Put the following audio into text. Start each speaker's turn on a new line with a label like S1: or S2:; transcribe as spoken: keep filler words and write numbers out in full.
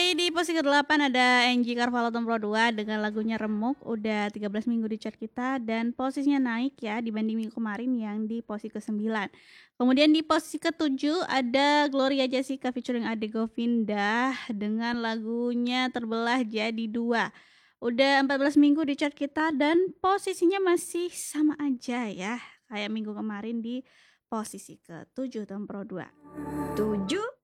S1: di posisi kedelapan ada Angie Carvalho Tempro dua dengan lagunya Remuk, udah tiga belas minggu di chart kita dan posisinya naik ya dibanding minggu kemarin yang di posisi kesembilan. Kemudian di posisi ketujuh ada Gloria Jessica featuring Ade Govinda dengan lagunya Terbelah Jadi Dua. Udah empat belas minggu di chart kita dan posisinya masih sama aja ya kayak minggu kemarin di posisi ketujuh Tempro dua.
S2: tujuh